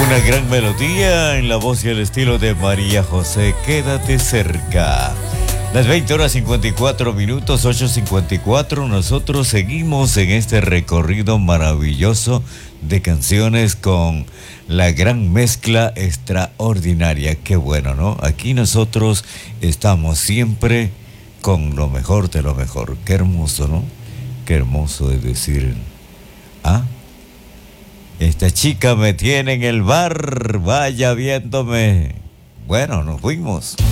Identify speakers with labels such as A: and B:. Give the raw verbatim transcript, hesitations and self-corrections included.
A: Una gran melodía en la voz y el estilo de María José. Quédate cerca. Las veinte horas cincuenta y cuatro minutos, ocho cincuenta y cuatro. Nosotros seguimos en este recorrido maravilloso de canciones con la gran mezcla extraordinaria. Qué bueno, ¿no? Aquí nosotros estamos siempre con lo mejor de lo mejor. Qué hermoso, ¿no? Qué hermoso es decir, ah, esta chica me tiene en el bar, vaya viéndome. Bueno, nos fuimos.